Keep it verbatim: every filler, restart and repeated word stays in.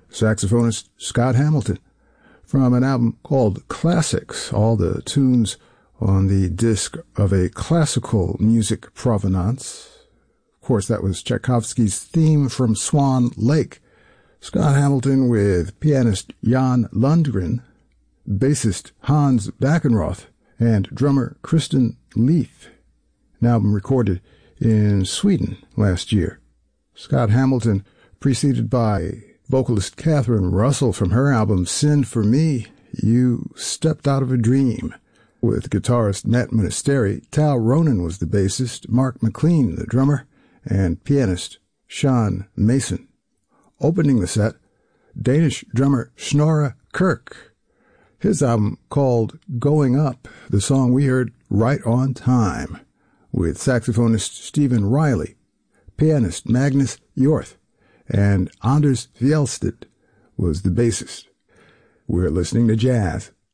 saxophonist Scott Hamilton, from an album called Classics, all the tunes on the disc of a classical music provenance. Of course, that was Tchaikovsky's theme from Swan Lake. Scott Hamilton with pianist Jan Lundgren, bassist Hans Backenroth, and drummer Kristen Leith. An album recorded in Sweden last year. Scott Hamilton, preceded by vocalist Catherine Russell from her album Sin for Me, You Stepped Out of a Dream. With guitarist Matt Monasteri, Tal Ronan was the bassist, Mark McLean the drummer, and pianist Sean Mason. Opening the set, Danish drummer Snorre Kirk. His album called Going Up, the song we heard Right on Time, with saxophonist Stephen Riley, pianist Magnus Hjorth, and Anders Fjellstedt was the bassist. We're listening to jazz